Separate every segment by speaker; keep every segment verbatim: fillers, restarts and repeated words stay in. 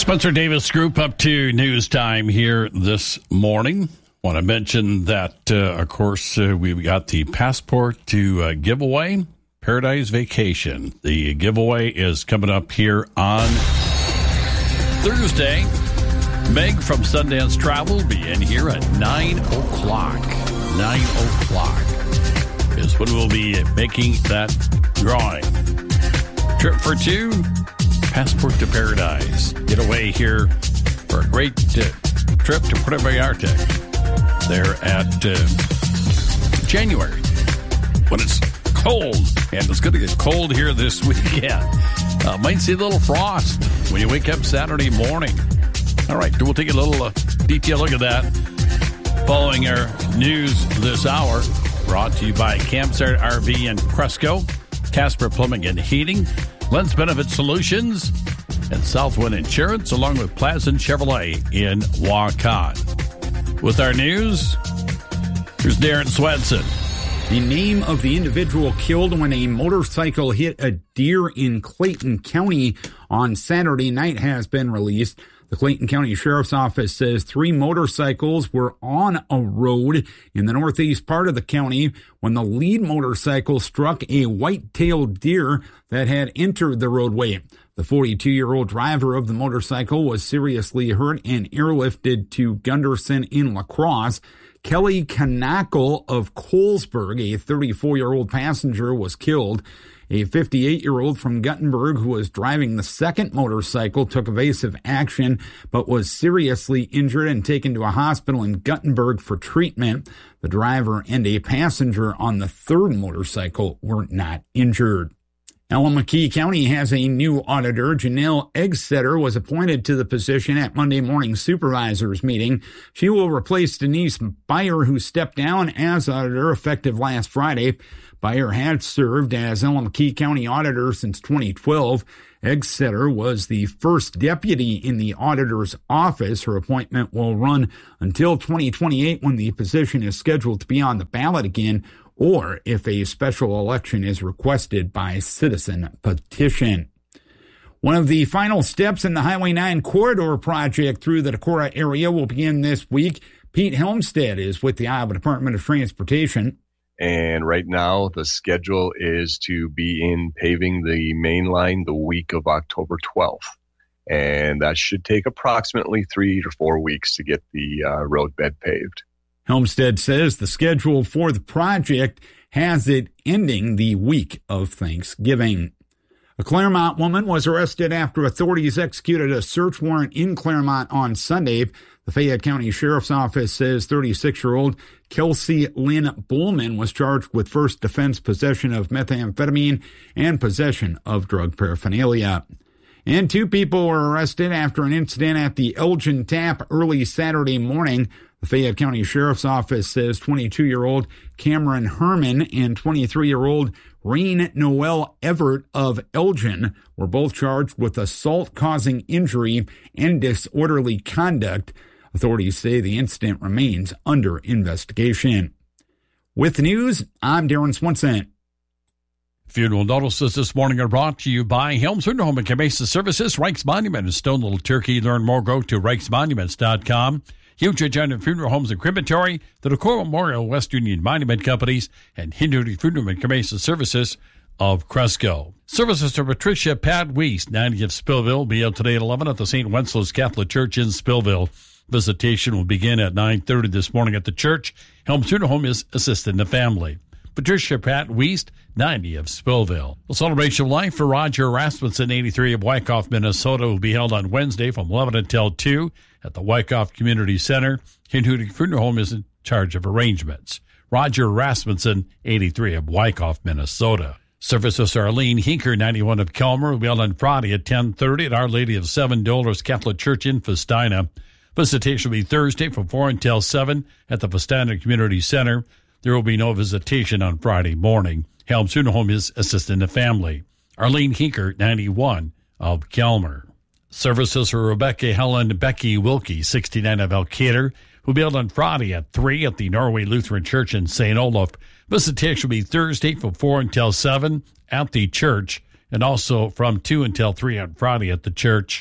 Speaker 1: Spencer Davis Group up to news time here this morning. Want to mention that, uh, of course, uh, we've got the passport to uh, giveaway, Paradise Vacation. The giveaway is coming up here on Thursday. Meg from Sundance Travel will be in here at nine o'clock. nine o'clock is when we'll be making that drawing. Trip for two, Passport to Paradise. Get away here for a great uh, trip to Puerto Vallarta. There at uh, January when it's cold, and it's going to get cold here this weekend. Uh, might see a little frost when you wake up Saturday morning. All right, we'll take a little uh, detailed look at that following our news this hour. Brought to you by Campsite R V in Cresco, Casper Plumbing and Heating, Lens Benefit Solutions, and Southwind Insurance, along with Pleasant Chevrolet in Waukon. With our news, here's Darren Swedson.
Speaker 2: The name of the individual killed when a motorcycle hit a deer in Clayton County on Saturday night has been released. The Clayton County Sheriff's Office says three motorcycles were on a road in the northeast part of the county when the lead motorcycle struck a white-tailed deer that had entered the roadway. The forty-two-year-old driver of the motorcycle was seriously hurt and airlifted to Gunderson in La Crosse. Kelly Knackle of Colesburg, a thirty-four-year-old passenger, was killed. A fifty-eight-year-old from Guttenberg who was driving the second motorcycle took evasive action but was seriously injured and taken to a hospital in Guttenberg for treatment. The driver and a passenger on the third motorcycle were not injured. Allamakee County has a new auditor. Janelle Eggsetter was appointed to the position at Monday morning supervisors meeting. She will replace Denise Beyer, who stepped down as auditor effective last Friday. Beyer had served as Allamakee County auditor since twenty twelve. Eggsetter was the first deputy in the auditor's office. Her appointment will run until twenty twenty-eight, when the position is scheduled to be on the ballot again, or if a special election is requested by citizen petition. One of the final steps in the Highway nine corridor project through the Decorah area will begin this week. Pete Helmstead is with the Iowa Department of Transportation.
Speaker 3: And right now, the schedule is to be in paving the main line the week of October twelfth. And that should take approximately three to four weeks to get the uh, road bed paved.
Speaker 2: Helmstead says the schedule for the project has it ending the week of Thanksgiving. A Claremont woman was arrested after authorities executed a search warrant in Claremont on Sunday. The Fayette County Sheriff's Office says thirty-six-year-old Kelsey Lynn Bullman was charged with first offense possession of methamphetamine and possession of drug paraphernalia. And two people were arrested after an incident at the Elgin Tap early Saturday morning. The Fayette County Sheriff's Office says twenty-two-year-old Cameron Herman and twenty-three-year-old Rain Noel Everett of Elgin were both charged with assault causing injury and disorderly conduct. Authorities say the incident remains under investigation. With news, I'm Darren Swenson.
Speaker 1: Funeral notices this morning are brought to you by Helms Funeral Home and Cremation Services, Reichs Monument in Stone Little Turkey. Learn more, go to reichs monuments dot com. Huge Agenda Funeral Homes and Crematory, the Decorah Memorial West Union Monument Companies, and Hindu Funeral and Cremation Services of Cresco. Services to Patricia Pat Weiss, ninety of Spillville, will be out today at eleven at the Saint Wenceslaus Catholic Church in Spillville. Visitation will begin at nine thirty this morning at the church. Helms Funeral Home is assisting the family. Patricia Pat Weiss, ninety of Spillville. The celebration of life for Roger Rasmussen, eighty-three of Wyckoff, Minnesota, will be held on Wednesday from eleven until two at the Wyckoff Community Center. Hindu Funeral Home is in charge of arrangements. Roger Rasmussen, eighty-three of Wyckoff, Minnesota. Services to Arlene Hinker, ninety-one of Kelmer, will be held on Friday at ten thirty at Our Lady of Seven Dolors Catholic Church in Festina. Visitation will be Thursday from four until seven at the Festina Community Center. There will be no visitation on Friday morning. Helms Funeral Home is assisting the family. Arlene Hinker, ninety-one of Kelmer. Services for Rebecca Helen Becky Wilkie, sixty-nine of Elkader, will be held on Friday at three at the Norway Lutheran Church in Saint Olaf. Visitation will be Thursday from four until seven at the church, and also from two until three on Friday at the church.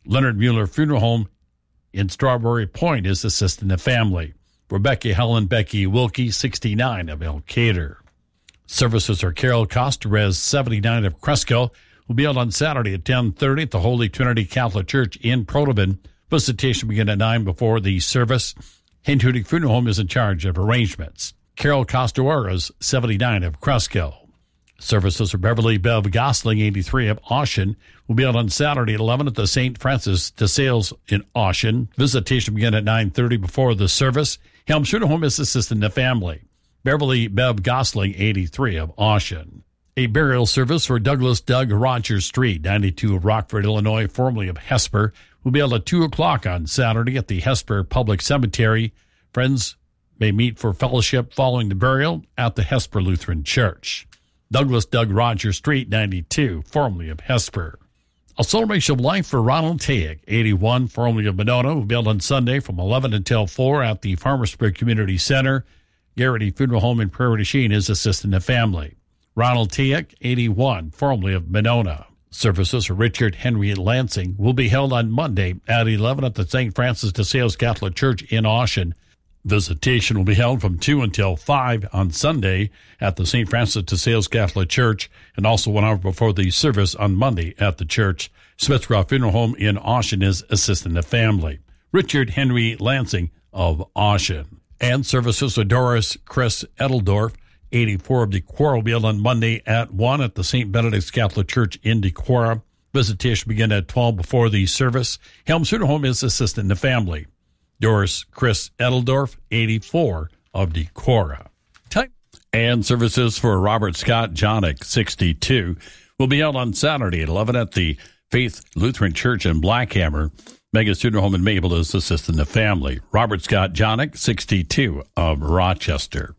Speaker 1: Leonard Mueller Funeral Home in Strawberry Point is assisting the family. Rebecca Helen Becky Wilkie, sixty-nine, of Elkader. Services are Carol Costarez, seventy-nine, of Cresco, will be held on Saturday at ten thirty at the Holy Trinity Catholic Church in Protoban. Visitation begin at nine before the service. Hintutic Funeral Home is in charge of arrangements. Carol Costawaras, seventy-nine, of Cresco. Services for Beverly Bev Gosling, eighty-three, of Austin, will be held on Saturday at eleven at the Saint Francis de Sales in Austin. Visitation begin at nine thirty before the service. Helms Funeral Home is assisting the family. Beverly Bev Gosling, eighty-three, of Austin. A burial service for Douglas Doug Rogers Street, ninety-two, of Rockford, Illinois, formerly of Hesper, will be held at two o'clock on Saturday at the Hesper Public Cemetery. Friends may meet for fellowship following the burial at the Hesper Lutheran Church. Douglas Doug Rogers Street, ninety-two, formerly of Hesper. A celebration of life for Ronald Tayek, eighty-one, formerly of Monona, will be held on Sunday from eleven until four at the Farmersburg Community Center. Garrity Funeral Home in Prairie du Chien is assisting the family. Ronald Tayek, eighty-one, formerly of Monona. Services for Richard Henry Lansing will be held on Monday at eleven at the Saint Francis de Sales Catholic Church in Austin. Visitation will be held from two until five on Sunday at the Saint Francis de Sales Catholic Church, and also one hour before the service on Monday at the church. Smithcroft Funeral Home in Austin is assisting the family. Richard Henry Lansing of Austin. And services for Doris Chris Edeldorf, eighty-four, of Dequora, will be held on Monday at one at the Saint Benedict's Catholic Church in Dequora. Visitation begin at twelve before the service. Helms Funeral Home is assisting the family. Doris Chris Edeldorf, eighty-four, of Dequora. Time. And services for Robert Scott Jonick, sixty-two, will be held on Saturday at eleven at the Faith Lutheran Church in Blackhammer. Mega Funeral Home in Maple is assisting the family. Robert Scott Jonick, sixty-two, of Rochester.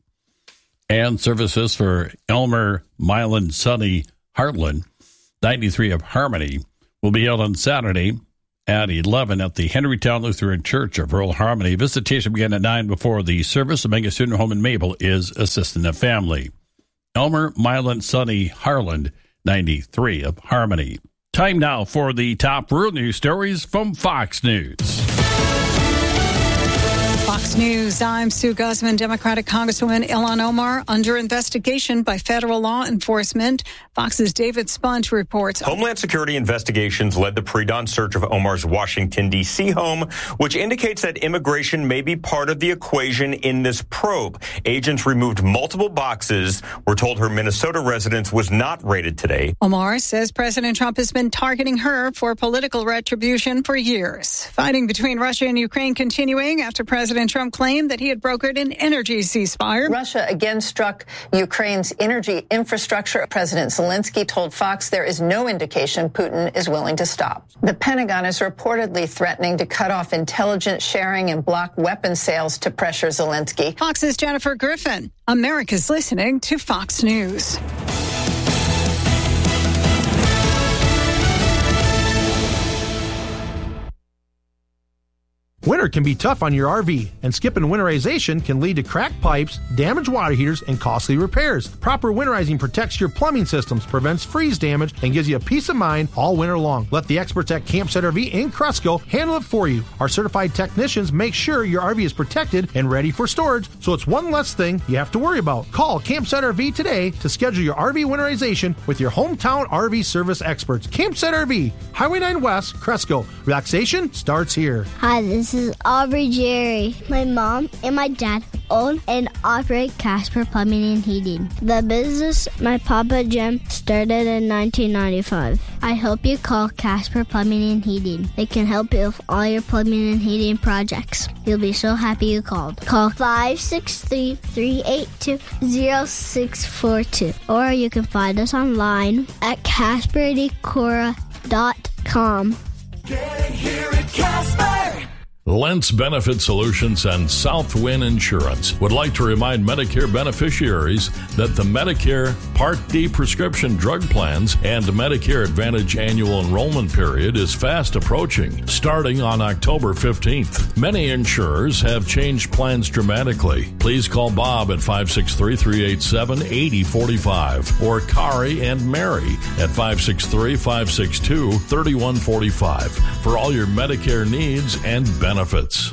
Speaker 1: And services for Elmer Mylan Sonny Hartland, ninety-three, of Harmony, will be held on Saturday at eleven at the Henrytown Lutheran Church of Rural Harmony. Visitation began at nine before the service. The Mega Funeral Home in Maple is assisting the family. Elmer Mylan Sonny Harland, ninety-three, of Harmony. Time now for the top rural news stories from Fox News.
Speaker 4: Fox News, I'm Sue Guzman. Democratic Congresswoman Ilhan Omar under investigation by federal law enforcement. Fox's David Spunt reports.
Speaker 5: Homeland Security investigations led the pre-dawn search of Omar's Washington, D C home, which indicates that immigration may be part of the equation in this probe. Agents removed multiple boxes. We're told her Minnesota residence was not raided today.
Speaker 4: Omar says President Trump has been targeting her for political retribution for years. Fighting between Russia and Ukraine continuing after President Trump claimed that he had brokered an energy ceasefire.
Speaker 6: Russia again struck Ukraine's energy infrastructure. President Zelensky told Fox there is no indication Putin is willing to stop. The Pentagon is reportedly threatening to cut off intelligence sharing and block weapon sales to pressure Zelensky.
Speaker 4: Fox's Jennifer Griffin. America's listening to Fox News.
Speaker 7: Winter can be tough on your R V, and skipping winterization can lead to cracked pipes, damaged water heaters, and costly repairs. Proper winterizing protects your plumbing systems, prevents freeze damage, and gives you a peace of mind all winter long. Let the experts at Campsite R V in Cresco handle it for you. Our certified technicians make sure your R V is protected and ready for storage, so it's one less thing you have to worry about. Call Campsite R V today to schedule your R V winterization with your hometown R V service experts. Campsite R V, Highway nine West, Cresco. Relaxation starts here.
Speaker 8: Hi, this is Aubrey Jerry. My mom and my dad own and operate Casper Plumbing and Heating. The business my Papa Jim started in nineteen ninety-five. I hope you call Casper Plumbing and Heating. They can help you with all your plumbing and heating projects. You'll be so happy you called. Call five six three, three eight two, zero six four two. Or you can find us online at casper decora dot com.
Speaker 9: Getting here at Casper. Lentz Benefit Solutions and Southwind Insurance would like to remind Medicare beneficiaries that the Medicare Part D prescription drug plans and Medicare Advantage annual enrollment period is fast approaching, starting on October fifteenth. Many insurers have changed plans dramatically. Please call Bob at five six three, three eight seven, eight zero four five or Kari and Mary at five six three, five six two, three one four five for all your Medicare needs and benefits. benefits.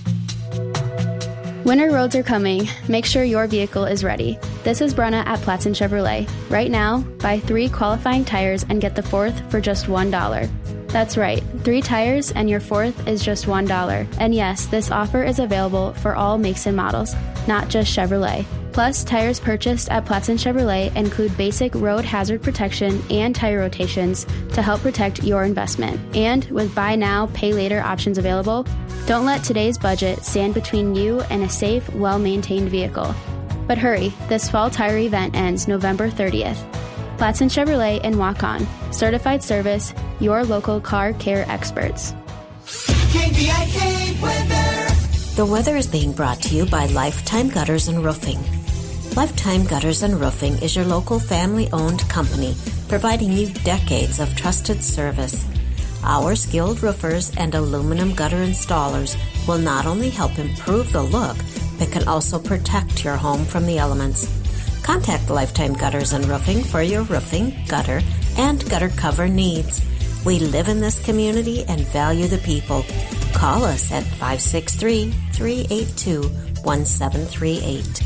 Speaker 10: Winter roads are coming. Make sure your vehicle is ready. This is Brenna at Platson Chevrolet. Right now, buy three qualifying tires and get the fourth for just one dollar. That's right, three tires and your fourth is just one dollar. And yes, this offer is available for all makes and models, not just Chevrolet. Plus, tires purchased at Platson Chevrolet include basic road hazard protection and tire rotations to help protect your investment. And with buy now, pay later options available, don't let today's budget stand between you and a safe, well-maintained vehicle. But hurry, this fall tire event ends November thirtieth. Platson Chevrolet and Walk On. Certified service, your local car care experts.
Speaker 11: K B I K weather. The weather is being brought to you by Lifetime Gutters and Roofing. Lifetime Gutters and Roofing is your local family-owned company, providing you decades of trusted service. Our skilled roofers and aluminum gutter installers will not only help improve the look, but can also protect your home from the elements. Contact Lifetime Gutters and Roofing for your roofing, gutter, and gutter cover needs. We live in this community and value the people. Call us at five six three, three eight two, one seven three eight.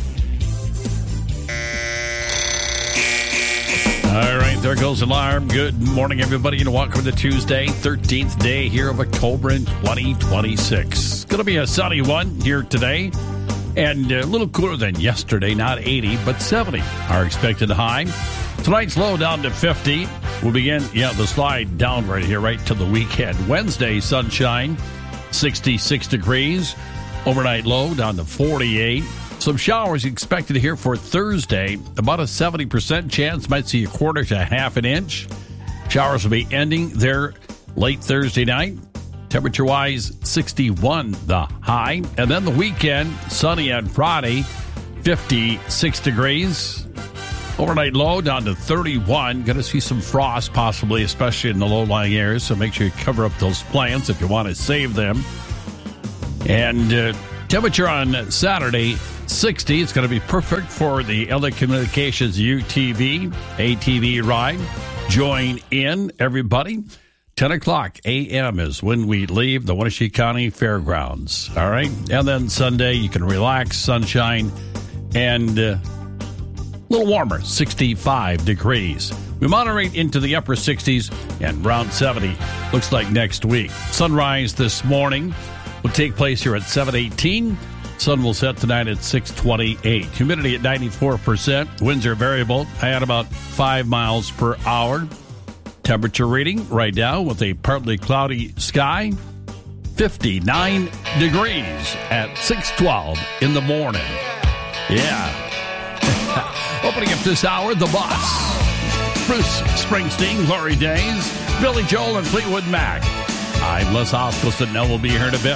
Speaker 1: All right, there goes the alarm. Good morning, everybody, and welcome to Tuesday, thirteenth day here of October in twenty twenty-six. It's going to be a sunny one here today, and a little cooler than yesterday. Not eighty, but seventy are expected high. Tonight's low down to fifty. We'll begin, yeah, the slide down right here, right to the weekend. Wednesday, sunshine, sixty-six degrees. Overnight low down to forty-eight. Some showers expected here for Thursday. About a seventy percent chance. Might see a quarter to half an inch. Showers will be ending there late Thursday night. Temperature-wise, sixty-one the high. And then the weekend, sunny on Friday, fifty-six degrees. Overnight low down to thirty-one. Going to see some frost possibly, especially in the low-lying areas. So make sure you cover up those plants if you want to save them. And uh, temperature on Saturday, sixty. It's going to be perfect for the L A Communications U T V, A T V ride. Join in, everybody. ten o'clock a.m. is when we leave the Wenatchee County Fairgrounds. All right? And then Sunday, you can relax, sunshine, and uh, a little warmer, sixty-five degrees. We moderate into the upper sixties and around seventy. Looks like next week. Sunrise this morning will take place here at seven eighteen. Sun will set tonight at six twenty-eight. Humidity at ninety-four percent. Winds are variable at about five miles per hour. Temperature reading right now with a partly cloudy sky, fifty-nine degrees at six twelve in the morning. Yeah. Opening up this hour, The Boss. Bruce Springsteen, Glory Days, Billy Joel, and Fleetwood Mac. I'm Les Oscalson. Now we'll be here in a bit.